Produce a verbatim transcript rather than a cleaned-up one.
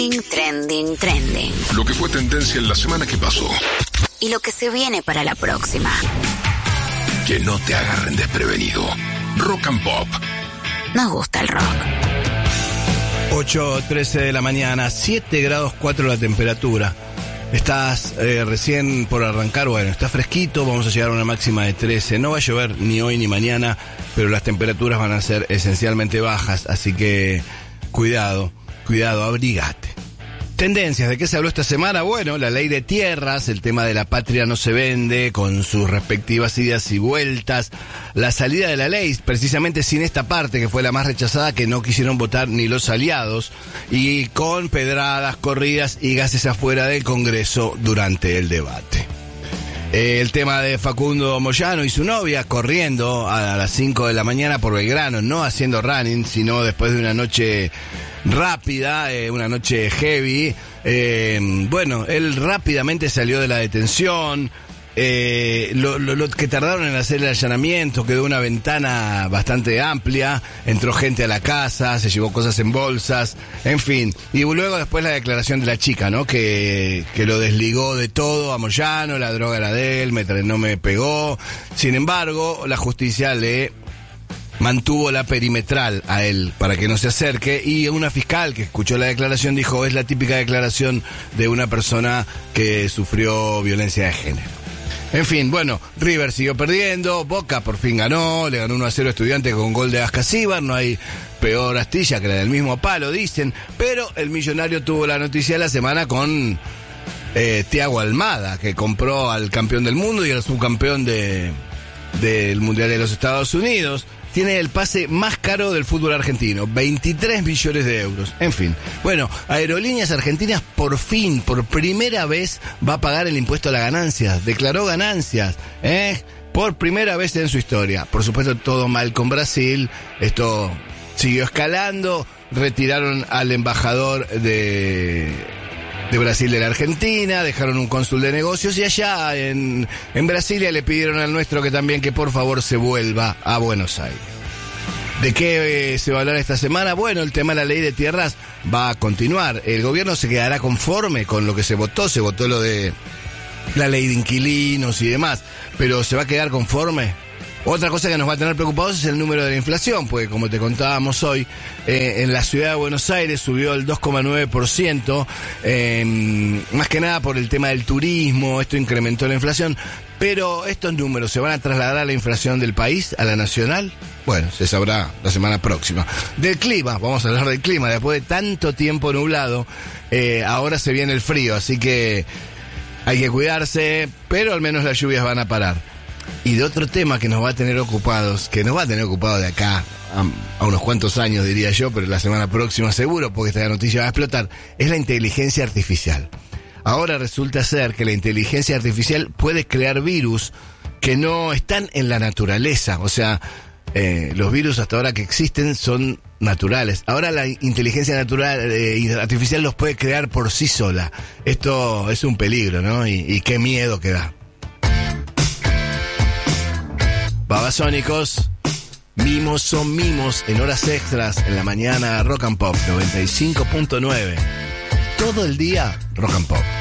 Trending, trending. Lo que fue tendencia en la semana que pasó. Y lo que se viene para la próxima. Que no te agarren desprevenido. Rock and Pop. Nos gusta el rock. ocho trece de la mañana, siete grados cuatro la temperatura. Estás eh, recién por arrancar, bueno, está fresquito, vamos a llegar a una máxima de trece. No va a llover ni hoy ni mañana, pero las temperaturas van a ser esencialmente bajas, así que cuidado, cuidado, abrigate. Tendencias, ¿de qué se habló esta semana? Bueno, la ley de tierras, el tema de la patria no se vende, con sus respectivas idas y vueltas, la salida de la ley, precisamente sin esta parte, que fue la más rechazada, que no quisieron votar ni los aliados, y con pedradas, corridas y gases afuera del Congreso durante el debate. Eh, el tema de Facundo Moyano y su novia corriendo a las cinco de la mañana por Belgrano, no haciendo running, sino después de una noche rápida, eh, una noche heavy. Eh, bueno, él rápidamente salió de la detención. Eh, lo, lo, lo que tardaron en hacer el allanamiento, quedó una ventana bastante amplia, entró gente a la casa, se llevó cosas en bolsas, en fin. Y luego después la declaración de la chica, ¿no? Que, que lo desligó de todo a Moyano, la droga era de él, me, no me pegó. Sin embargo, la justicia le mantuvo la perimetral a él para que no se acerque, y una fiscal que escuchó la declaración dijo: es la típica declaración de una persona que sufrió violencia de género. En fin, bueno, River siguió perdiendo, Boca por fin ganó, le ganó uno a cero a Estudiantes con gol de Ascasíbar, no hay peor astilla que la del mismo palo, dicen, pero el Millonario tuvo la noticia de la semana con eh, Thiago Almada, que compró al campeón del mundo y al subcampeón de, del Mundial de los Estados Unidos. Tiene el pase más caro del fútbol argentino, veintitrés millones de euros. En fin, bueno, Aerolíneas Argentinas por fin, por primera vez, va a pagar el impuesto a la ganancia. Declaró ganancias, ¿eh? Por primera vez en su historia. Por supuesto, todo mal con Brasil. Esto siguió escalando. Retiraron al embajador de... de Brasil de la Argentina, dejaron un cónsul de negocios, y allá en, en Brasilia le pidieron al nuestro que también que por favor se vuelva a Buenos Aires. ¿De qué eh, se va a hablar esta semana? Bueno, el tema de la ley de tierras va a continuar. El gobierno se quedará conforme con lo que se votó, se votó lo de la ley de inquilinos y demás, pero ¿se va a quedar conforme? Otra cosa que nos va a tener preocupados es el número de la inflación, porque como te contábamos hoy, eh, en la ciudad de Buenos Aires subió el dos coma nueve por ciento, eh, más que nada por el tema del turismo, esto incrementó la inflación, pero estos números se van a trasladar a la inflación del país, a la nacional. Bueno, se sabrá la semana próxima. Del clima, vamos a hablar del clima, después de tanto tiempo nublado, eh, ahora se viene el frío, así que hay que cuidarse, pero al menos las lluvias van a parar. Y de otro tema que nos va a tener ocupados, que nos va a tener ocupados de acá a, a unos cuantos años, diría yo, pero la semana próxima seguro, porque esta noticia va a explotar, es la inteligencia artificial. Ahora resulta ser que la inteligencia artificial puede crear virus que no están en la naturaleza. O sea, eh, los virus hasta ahora que existen son naturales. Ahora la inteligencia natural eh, artificial los puede crear por sí sola. Esto es un peligro, ¿no? Y, y qué miedo que da. Babasónicos, mimos son mimos en horas extras en la mañana. Rock and Pop noventa y cinco punto nueve. Todo el día Rock and Pop.